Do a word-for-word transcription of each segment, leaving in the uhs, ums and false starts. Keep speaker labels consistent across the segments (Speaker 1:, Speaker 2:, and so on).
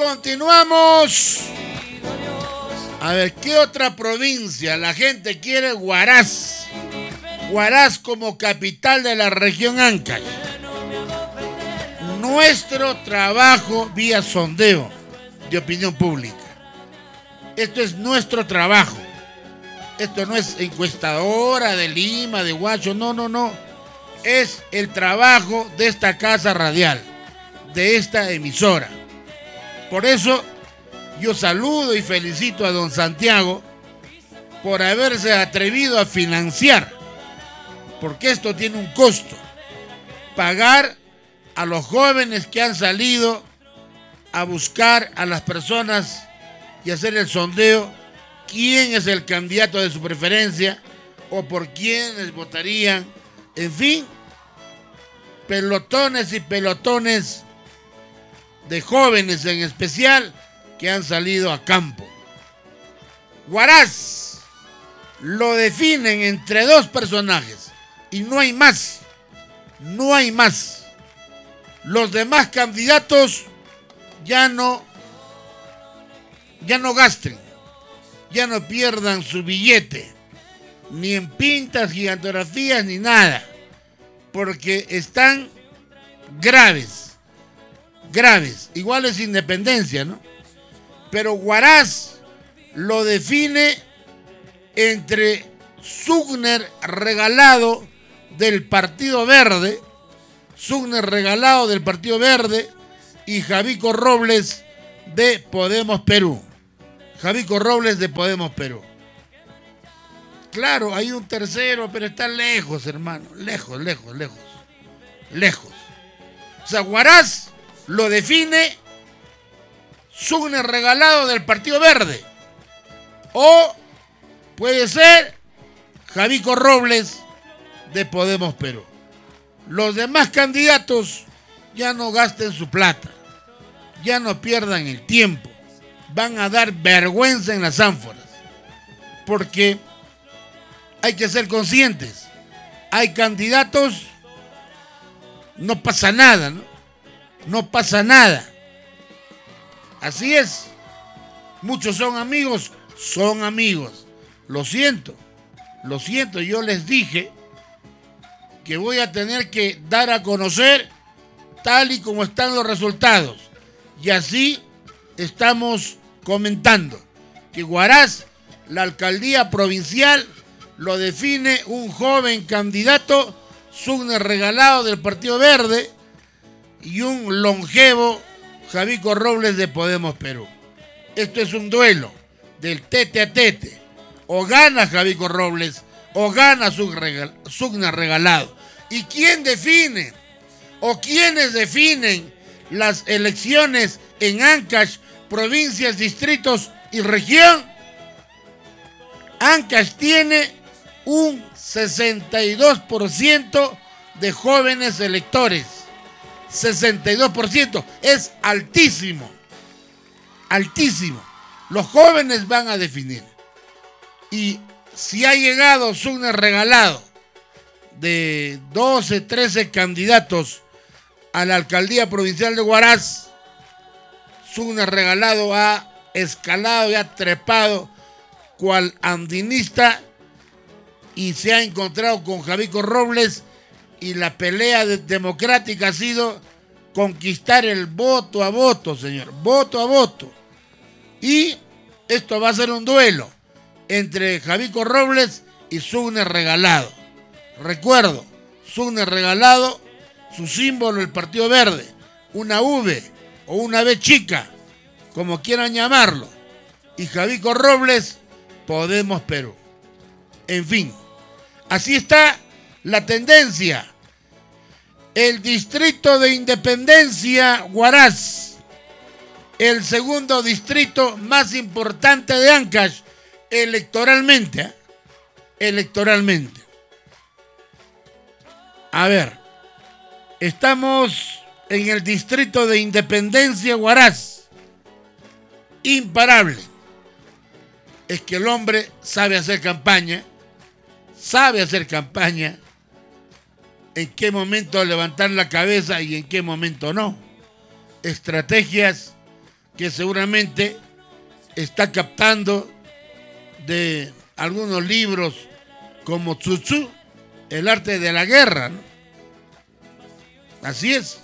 Speaker 1: continuamos. A ver, ¿qué otra provincia? La gente quiere Huaraz. Huaraz como capital de la región Ancash. Nuestro trabajo vía sondeo de opinión pública. Esto es nuestro trabajo. Esto no es encuestadora de Lima, de Huacho, no, no, no. Es el trabajo de esta casa radial, de esta emisora. Por eso yo saludo y felicito a don Santiago por haberse atrevido a financiar, porque esto tiene un costo. Pagar a los jóvenes que han salido a buscar a las personas y hacer el sondeo, quién es el candidato de su preferencia o por quiénes votarían. En fin, pelotones y pelotones de jóvenes en especial que han salido a campo. Huaraz lo definen entre dos personajes y no hay más, no hay más. Los demás candidatos ya no, ya no gasten, ya no pierdan su billete, ni en pintas, gigantografías, ni nada, porque están graves, graves. Igual es Independencia, ¿no? Pero Huaraz lo define entre Sugner regalado del Partido Verde, Sugner regalado del Partido Verde y Javico Robles de Podemos Perú. Javico Robles de Podemos Perú. Claro, hay un tercero, pero está lejos, hermano. Lejos, lejos, lejos. Lejos. O sea, Huaraz lo define Sugner regalado del Partido Verde. O puede ser Javico Robles de Podemos Perú. Los demás candidatos ya no gasten su plata. Ya no pierdan el tiempo. Van a dar vergüenza en las ánforas. Porque hay que ser conscientes. Hay candidatos, no pasa nada, ¿no? No pasa nada. Así es. Muchos son amigos, son amigos. Lo siento, lo siento. Yo les dije que voy a tener que dar a conocer tal y como están los resultados. Y así estamos comentando que Huaraz, la alcaldía provincial, lo define un joven candidato, Sugner regalado del Partido Verde, y un longevo Javico Robles de Podemos Perú. Esto es un duelo del tete a tete. O gana Javico Robles o gana Sugner regalado. ¿Y quién define o quiénes definen las elecciones en Ancash, provincias, distritos y región? Ancash tiene un sesenta y dos por ciento de jóvenes electores. sesenta y dos por ciento es altísimo. Altísimo. Los jóvenes van a definir. Y si ha llegado Sugner regalado de doce, trece candidatos a la alcaldía provincial de Huaraz, Sugner regalado ha escalado y ha trepado cual andinista y se ha encontrado con Javico Robles, y la pelea de- democrática ha sido conquistar el voto a voto, señor, voto a voto. Y esto va a ser un duelo entre Javico Robles y Sugner regalado. Recuerdo, Sugner regalado, su símbolo el Partido Verde, una V o una B chica, como quieran llamarlo, y Javico Robles, Podemos Perú. En fin, así está la tendencia. El distrito de Independencia, Huaraz, el segundo distrito más importante de Ancash, electoralmente, ¿eh? electoralmente. A ver, estamos en el distrito de Independencia, Huaraz. Imparable. Es que el hombre sabe hacer campaña, sabe hacer campaña, en qué momento levantar la cabeza y en qué momento no. Estrategias que seguramente está captando de algunos libros como Tzu Tzu, el arte de la guerra, ¿no? Así es.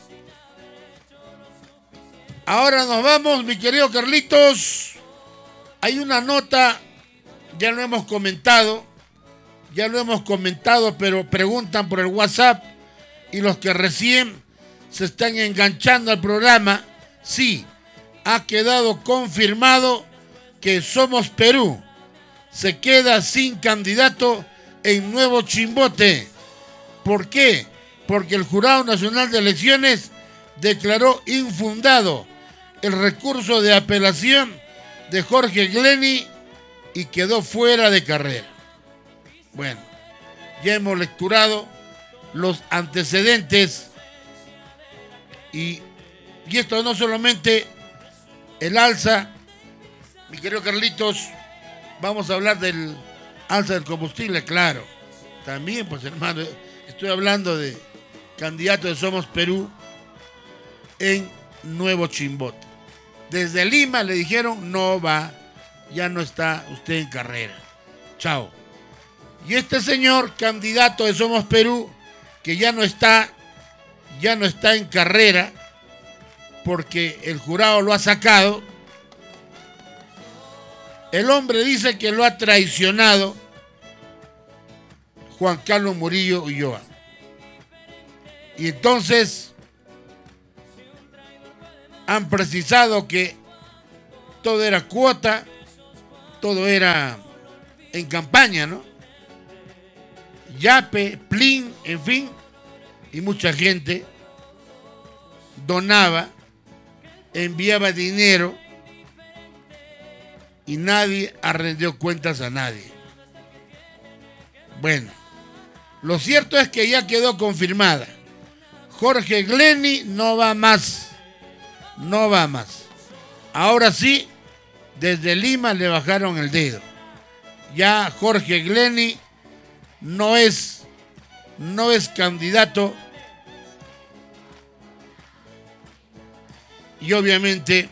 Speaker 1: Ahora nos vamos, mi querido Carlitos. Hay una nota, ya lo hemos comentado, ya lo hemos comentado, pero preguntan por el WhatsApp y los que recién se están enganchando al programa, sí, ha quedado confirmado que Somos Perú se queda sin candidato en Nuevo Chimbote. ¿Por qué? Porque el Jurado Nacional de Elecciones declaró infundado el recurso de apelación de Jorge Glenny y quedó fuera de carrera. Bueno, ya hemos lecturado los antecedentes y, y esto no solamente el alza, mi querido Carlitos, vamos a hablar del alza del combustible, claro, también, pues hermano, estoy hablando de candidato de Somos Perú en Nuevo Chimbote. Desde Lima le dijeron, no va, ya no está usted en carrera. Chao. Y este señor, candidato de Somos Perú, que ya no está, ya no está en carrera, porque el jurado lo ha sacado, el hombre dice que lo ha traicionado Juan Carlos Murillo Ulloa. Y entonces han precisado que todo era cuota, todo era en campaña, ¿no? Yape, Plin, en fin, y mucha gente donaba, enviaba dinero y nadie arrendió cuentas a nadie. Bueno, lo cierto es que ya quedó confirmada. Jorge Glenny no va más, no va más. Ahora sí, desde Lima le bajaron el dedo. Ya Jorge Glenny no es, no es candidato y obviamente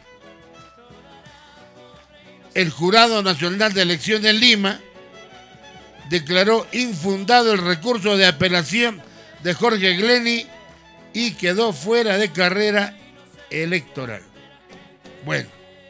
Speaker 1: el Jurado Nacional de Elecciones en Lima declaró infundado el recurso de apelación de Jorge Glenny y quedó fuera de carrera electoral. Bueno,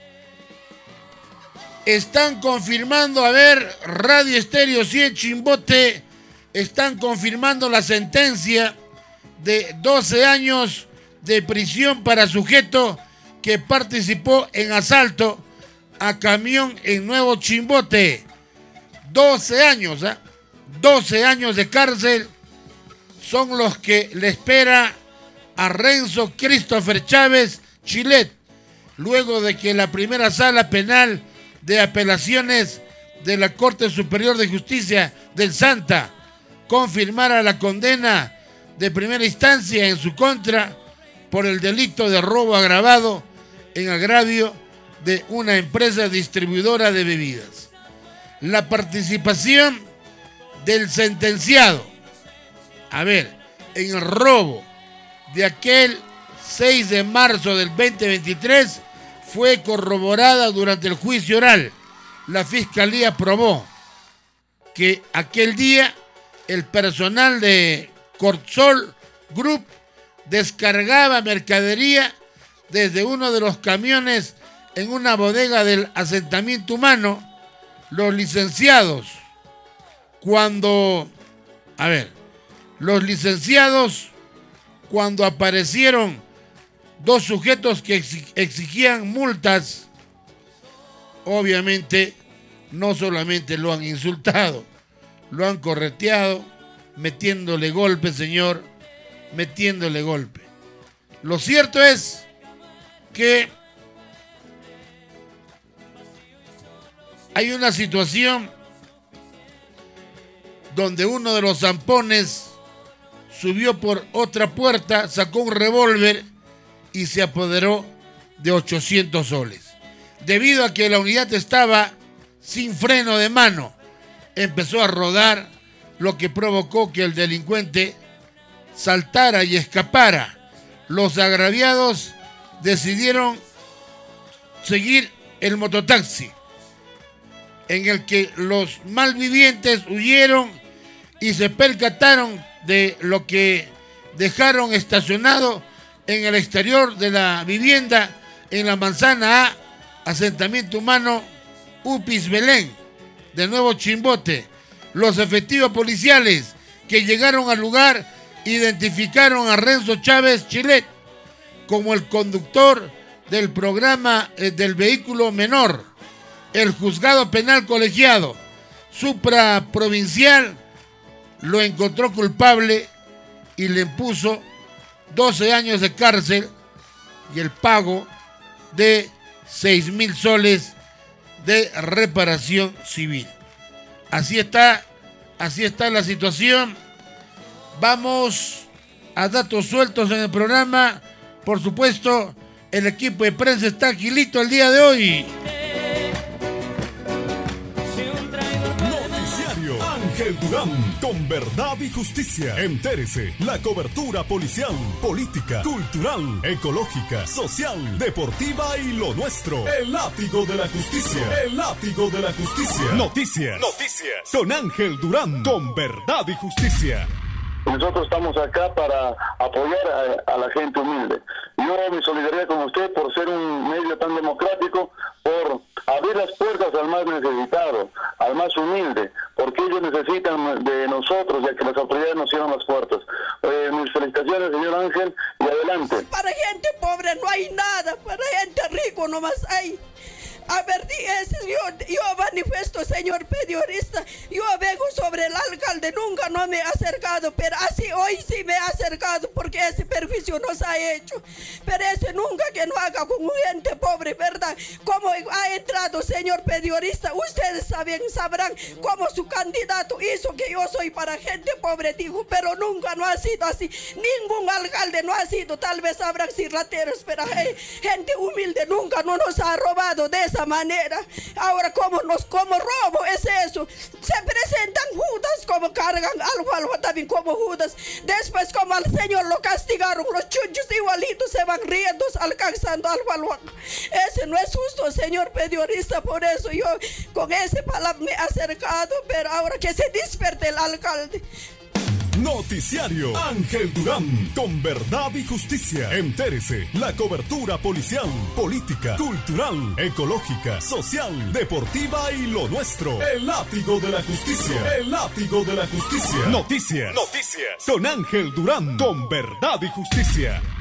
Speaker 1: están confirmando, a ver, Radio Estéreo cien Chimbote, están confirmando la sentencia de doce años de prisión para sujeto que participó en asalto a camión en Nuevo Chimbote. doce años, ¿eh? doce años de cárcel son los que le espera a Renzo Christopher Chávez Chilet, luego de que la primera sala penal de apelaciones de la Corte Superior de Justicia del Santa confirmara la condena de primera instancia en su contra por el delito de robo agravado en agravio de una empresa distribuidora de bebidas. La participación del sentenciado, a ver, en el robo de aquel seis de marzo del veinte veintitrés fue corroborada durante el juicio oral. La Fiscalía probó que aquel día el personal de Cortsol Group descargaba mercadería desde uno de los camiones en una bodega del asentamiento humano. Los licenciados, cuando, a ver, los licenciados, cuando aparecieron dos sujetos que exigían multas, obviamente no solamente lo han insultado, lo han correteado, metiéndole golpe, señor, metiéndole golpe. Lo cierto es que hay una situación donde uno de los zampones subió por otra puerta, sacó un revólver y se apoderó de ochocientos soles. Debido a que la unidad estaba sin freno de mano, empezó a rodar, lo que provocó que el delincuente saltara y escapara. Los agraviados decidieron seguir el mototaxi, en el que los malvivientes huyeron y se percataron de lo que dejaron estacionado en el exterior de la vivienda en la manzana A, asentamiento humano Upis Belén, de Nuevo Chimbote. Los efectivos policiales que llegaron al lugar identificaron a Renzo Chávez Chilet como el conductor del programa eh, del vehículo menor. El juzgado penal colegiado supraprovincial lo encontró culpable y le impuso doce años de cárcel y el pago de seis mil soles de reparación civil. Así está, así está la situación. Vamos a datos sueltos en el programa. Por supuesto, el equipo de prensa está aquí listo el día de hoy.
Speaker 2: Noticiario Ángel Durán, con verdad y justicia. Entérese, la cobertura policial, política, cultural, ecológica, social, deportiva y lo nuestro. El látigo de la justicia. El látigo de la justicia. Noticias. Noticias. Con Ángel Durán, con verdad y justicia.
Speaker 3: Nosotros estamos acá para apoyar a, a la gente humilde. Yo mi solidaridad con usted por ser un medio tan democrático, por abrir las puertas al más necesitado, al más humilde, porque ellos necesitan de nosotros, ya que las autoridades nos cierran las puertas. Eh, mis felicitaciones, señor Ángel, y adelante.
Speaker 4: Para gente pobre no hay nada, para gente rico nomás hay. A ver, eso, yo, yo manifiesto, señor periodista, yo vengo sobre el alcalde, nunca no me he acercado, pero así hoy sí me he acercado porque ese perjuicio nos ha hecho. Pero ese nunca que no haga con gente pobre, ¿verdad? Como ha entrado, señor periodista, ustedes saben, sabrán cómo su candidato hizo que yo soy para gente pobre, dijo, pero nunca no ha sido así. Ningún alcalde no ha sido, tal vez habrán si rateros, pero hey, gente humilde nunca no nos ha robado de esa manera. Ahora como nos como robo es eso, se presentan Judas como cargan algo, algo también como Judas, después como al señor lo castigaron, los chunchos igualitos se van riendo alcanzando algo, algo. Ese no es justo, señor periodista, por eso yo con ese palabra me he acercado, pero ahora que se despierte el alcalde.
Speaker 2: Noticiario Ángel Durán, con verdad y justicia. Entérese, la cobertura policial, política, cultural, ecológica, social, deportiva y lo nuestro. El látigo de la justicia. El látigo de la justicia. Noticias. Noticias. Con Ángel Durán, con verdad y justicia.